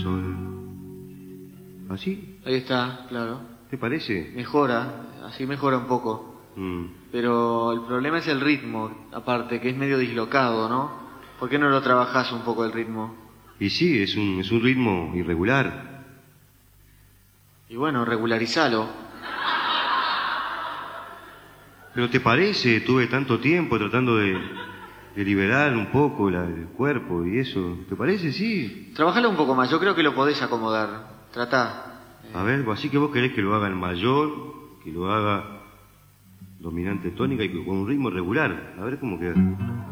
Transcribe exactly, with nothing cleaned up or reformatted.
sol. ¿Así? Ahí está, claro. ¿Te parece? Mejora, así mejora un poco. Mm. Pero el problema es el ritmo, aparte, que es medio dislocado, ¿no? ¿Por qué no lo trabajás un poco el ritmo? Y sí, es un, es un ritmo irregular. Y bueno, regularizalo. ¿Pero te parece? Tuve tanto tiempo tratando de, de liberar un poco la, el cuerpo y eso. ¿Te parece? Sí. Trabajalo un poco más, yo creo que lo podés acomodar. Tratá. A ver, así que vos querés que lo haga en mayor, que lo haga dominante tónica y con un ritmo regular. A ver cómo queda.